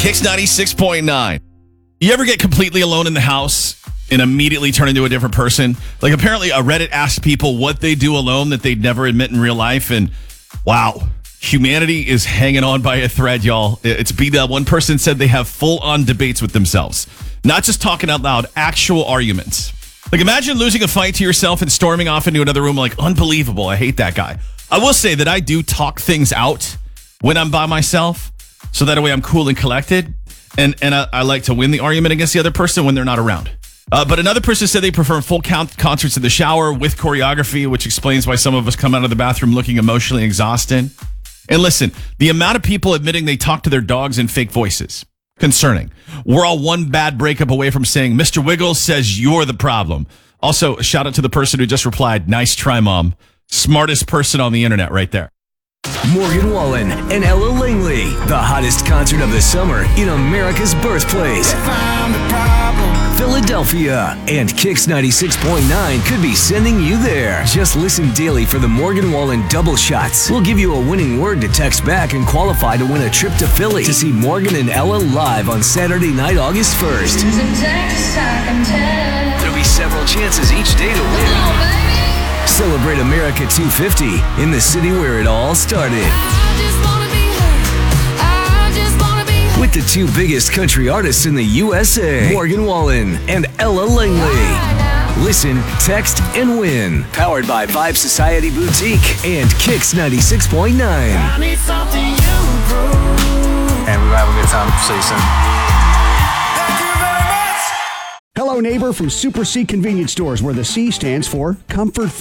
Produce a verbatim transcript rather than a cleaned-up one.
Kicks ninety-six point nine. You ever get completely alone in the house and immediately turn into a different person? Like, apparently, a Reddit asked people what they do alone that they'd never admit in real life. And wow, humanity is hanging on by a thread, y'all. It's be that one person said they have full-on debates with themselves. Not just talking out loud, actual arguments. Like, imagine losing a fight to yourself and storming off into another room like, unbelievable, I hate that guy. I will say that I do talk things out when I'm by myself, so that way I'm cool and collected. And and I, I like to win the argument against the other person when they're not around. Uh, but another person said they prefer full count concerts in the shower with choreography, which explains why some of us come out of the bathroom looking emotionally exhausted. And listen, the amount of people admitting they talk to their dogs in fake voices, concerning. We're all one bad breakup away from saying, Mister Wiggles says you're the problem. Also, a shout out to the person who just replied, nice try, Mom. Smartest person on the internet right there. Morgan Wallen and Ella Langley, the hottest concert of the summer in America's birthplace, Philadelphia, and Kicks ninety-six point nine could be sending you there. Just listen daily for the Morgan Wallen double shots. We'll give you a winning word to text back and qualify to win a trip to Philly to see Morgan and Ella live on Saturday night, August first. There'll be several chances each day to win. Celebrate America two fifty in the city where it all started. With the two biggest country artists in the U S A, Morgan Wallen and Ella Langley. Listen, text, and win. Powered by Vibe Society Boutique and Kicks ninety-six point nine. And we will have a good time. See you soon. Hello, neighbor from Super C Convenience Stores, where the C stands for comfort.